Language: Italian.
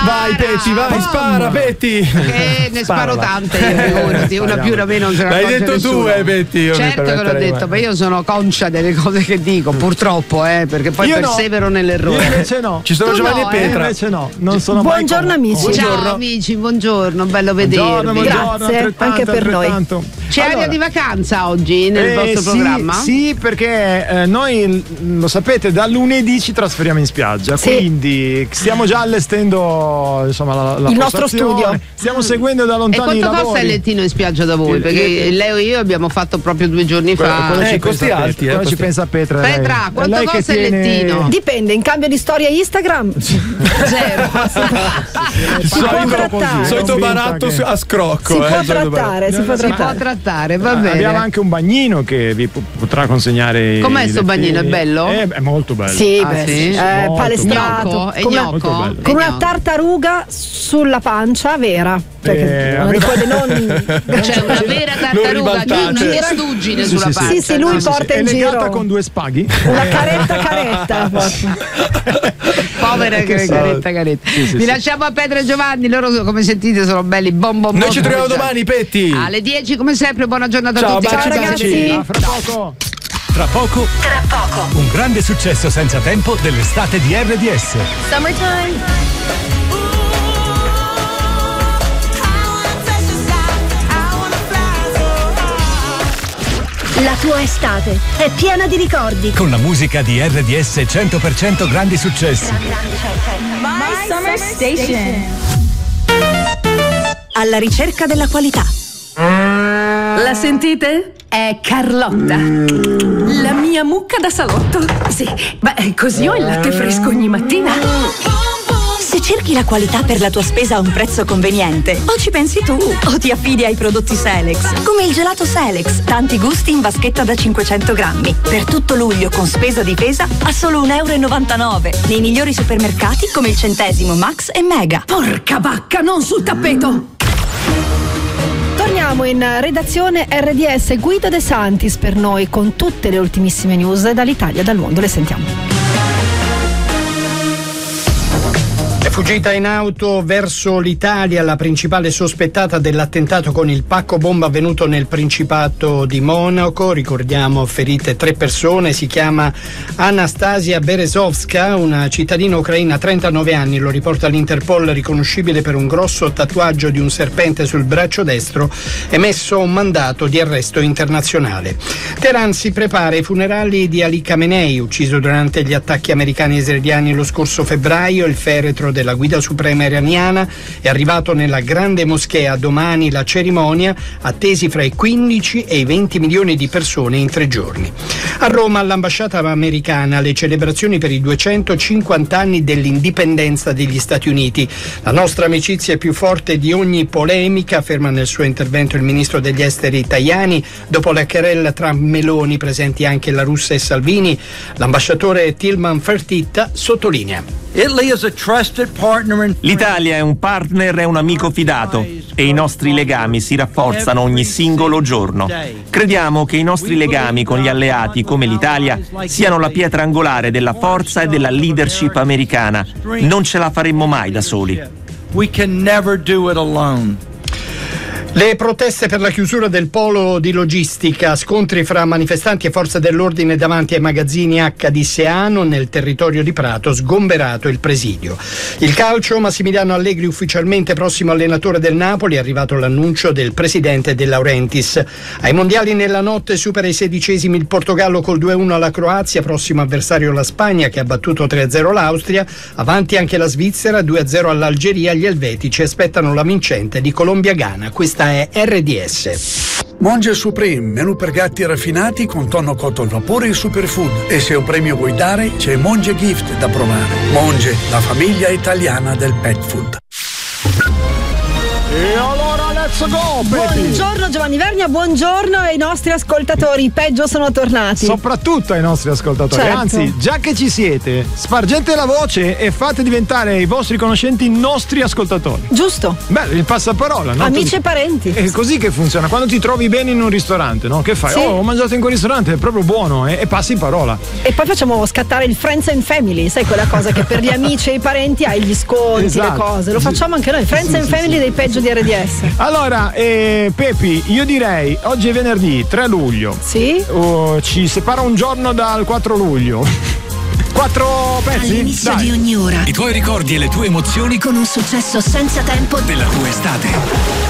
Vai Petti, vai, spara Petti. Ne sparo tante, figurati, una più una meno non se ne l'hai accorge detto nessuno. tu, Petti. Certo che l'ho detto, ma io sono conscia delle cose che dico, purtroppo, perché poi persevero nell'errore. Io invece no. Ci sono Giovanni e Petra. Invece no, non sono buongiorno mai amici. Ciao amici, buongiorno, bello vedervi. Grazie, anche per noi. C'è aria di vacanza oggi nel vostro programma? Sì, perché noi, lo sapete, da lunedì ci trasferiamo in spiaggia, quindi stiamo già allestendo insomma la il nostro studio. Stiamo seguendo da lontano i lavori. E quanto costa il lettino in spiaggia da voi? Perché Leo e io abbiamo fatto proprio 2 giorni fa. Costi alti. Ci pensa Petra. Petra, quanto costa il lettino? Dipende, in cambio di storia Instagram. Zero. Solito baratto a scrocco. Si può trattare, va bene. Abbiamo anche un bagnino che vi potrà consegnare. Com'è sto bagnino? È bello? È molto bello. Sì, sì? palestrato. Gnocco? Con una tartaruga sulla pancia vera. Cioè una vera tartaruga che una testuggine sulla pancia. Sì, lui porta in giro. È legata con 2 spaghi. Una caretta. Povera caretta. Vi lasciamo a Petra e Giovanni, loro come sentite sono belli bom. Noi ci troviamo domani, Petti. Alle 10 come sempre, buona giornata a tutti. Ciao ragazzi. Tra poco, un grande successo senza tempo dell'estate di RDS. Summertime. La tua estate è piena di ricordi. Con la musica di RDS 100% grandi successi. My Summer Station. Alla ricerca della qualità. La sentite? È Carlotta, la mia mucca da salotto. Sì, così ho il latte fresco ogni mattina. Se cerchi la qualità per la tua spesa a un prezzo conveniente, o ci pensi tu o ti affidi ai prodotti Selex, come il gelato Selex, tanti gusti in vaschetta da 500 grammi. Per tutto luglio con spesa difesa a solo €1,99 nei migliori supermercati come il Centesimo, Max e Mega. Porca vacca, non sul tappeto! Torniamo in redazione RDS, Guido De Santis per noi con tutte le ultimissime news dall'Italia e dal mondo. Le sentiamo. È fuggita in auto verso l'Italia la principale sospettata dell'attentato con il pacco bomba avvenuto nel Principato di Monaco. Ricordiamo ferite 3 persone. Si chiama Anastasia Berezovska, una cittadina ucraina, 39 anni, lo riporta l'Interpol, riconoscibile per un grosso tatuaggio di un serpente sul braccio destro, emesso un mandato di arresto internazionale. Teheran si prepara ai funerali di Ali Khamenei, ucciso durante gli attacchi americani e israeliani lo scorso febbraio. Il feretro della guida suprema iraniana è arrivato nella grande moschea. Domani la cerimonia, attesi fra i 15 e i 20 milioni di persone in 3 giorni. A Roma, all'ambasciata americana, le celebrazioni per i 250 anni dell'indipendenza degli Stati Uniti. La nostra amicizia è più forte di ogni polemica, afferma nel suo intervento il ministro degli esteri Tajani. Dopo la querela tra Meloni, presenti anche la russa e Salvini, l'ambasciatore Tilman Fertitta sottolinea: l'Italia è un partner e un amico fidato e i nostri legami si rafforzano ogni singolo giorno. Crediamo che i nostri legami con gli alleati come l'Italia siano la pietra angolare della forza e della leadership americana. Non ce la faremmo mai da soli. We can never do it alone. Le proteste per la chiusura del polo di logistica, scontri fra manifestanti e forze dell'ordine davanti ai magazzini H di Seano nel territorio di Prato, sgomberato il presidio. Il calcio, Massimiliano Allegri ufficialmente prossimo allenatore del Napoli, è arrivato l'annuncio del presidente De Laurentiis. Ai mondiali nella notte supera i 16esimi il Portogallo col 2-1 alla Croazia, prossimo avversario la Spagna che ha battuto 3-0 l'Austria, avanti anche la Svizzera, 2-0 all'Algeria. Gli elvetici aspettano la vincente di Colombia-Ghana. Questa è RDS. Monge Supreme, menù per gatti raffinati con tonno cotto al vapore e superfood. E se un premio vuoi dare, c'è Monge Gift da provare. Monge, la famiglia italiana del pet food. E allora let's go, Pepi. Buongiorno Giovanni Vernia, buongiorno ai nostri ascoltatori, peggio sono tornati. Soprattutto ai nostri ascoltatori, certo. Anzi, già che ci siete, spargete la voce e fate diventare i vostri conoscenti nostri ascoltatori. Giusto. Beh, il passaparola, no? Amici e parenti. È così che funziona, quando ti trovi bene in un ristorante, no? Che fai? Sì. Oh, ho mangiato in quel ristorante, è proprio buono, e passi parola. E poi facciamo scattare il Friends and Family, sai quella cosa che per gli amici e i parenti hai gli sconti, esatto. Le cose. Lo facciamo anche noi, Friends and Family dei peggio di RDS. Allora, Pepi, io direi, oggi è venerdì, 3 luglio. Sì. Ci separa un giorno dal 4 luglio. 4 pezzi? All'inizio di ogni ora. I tuoi ricordi e le tue emozioni con un successo senza tempo della tua estate.